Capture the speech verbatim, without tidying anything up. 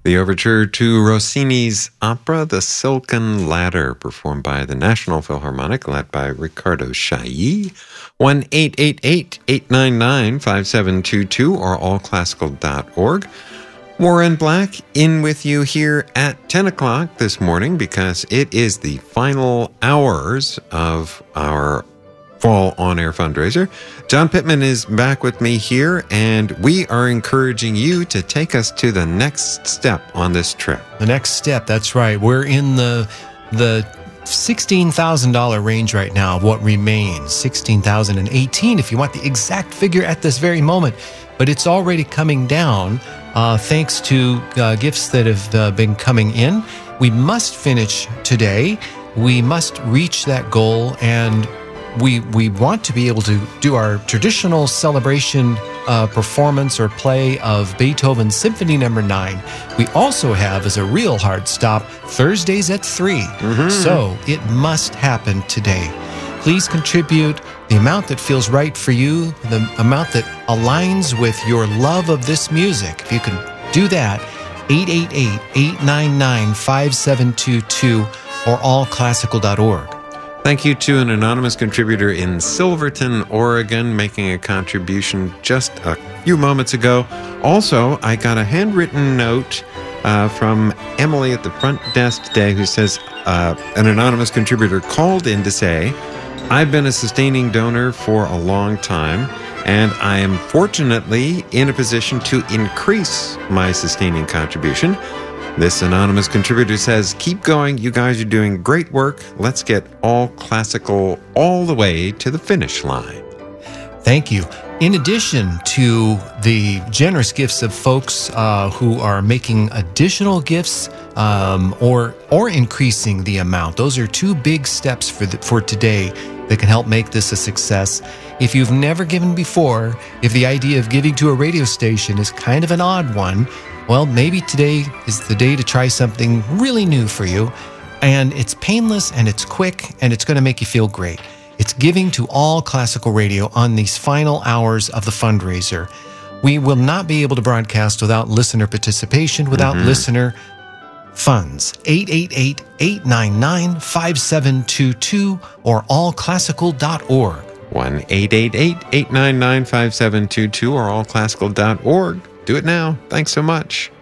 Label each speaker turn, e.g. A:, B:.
A: The overture to Rossini's opera, The Silken Ladder, performed by the National Philharmonic, led by Riccardo Chailly. one eight eight eight, eight nine nine, five seven two two or all classical dot org. Warren Black in with you here at ten o'clock this morning because it is the final hours of our Fall On Air fundraiser. John Pittman is back with me here, and we are encouraging you to take us to the next step on this trip.
B: The next step, that's right. We're in the the sixteen thousand dollars range right now of what remains. sixteen thousand eighteen if you want the exact figure at this very moment. But it's already coming down uh, thanks to uh, gifts that have uh, been coming in. We must finish today. We must reach that goal, and We we want to be able to do our traditional celebration uh, performance or play of Beethoven's Symphony Number Nine. We also have, as a real hard stop, Thursdays at three. Mm-hmm. So it must happen today. Please contribute the amount that feels right for you, the amount that aligns with your love of this music. If you can do that, eight eight eight, eight nine nine, five seven two two or all classical dot org.
A: Thank you to an anonymous contributor in Silverton, Oregon, making a contribution just a few moments ago. Also, I got a handwritten note uh, from Emily at the front desk today who says uh, an anonymous contributor called in to say, I've been a sustaining donor for a long time, and I am fortunately in a position to increase my sustaining contribution. This anonymous contributor says, keep going. You guys are doing great work. Let's get all classical all the way to the finish line.
B: Thank you. In addition to the generous gifts of folks uh, who are making additional gifts um, or or increasing the amount, those are two big steps for the, for today that can help make this a success. If you've never given before, if the idea of giving to a radio station is kind of an odd one, well, maybe today is the day to try something really new for you. And it's painless and it's quick and it's going to make you feel great. It's giving to all classical radio on these final hours of the fundraiser. We will not be able to broadcast without listener participation, without mm-hmm. listener funds. eight eight eight, eight nine nine, five seven two two or all classical dot org.
A: one eight eight eight, eight nine nine, five seven two two or all classical dot org. Do it now. Thanks so much.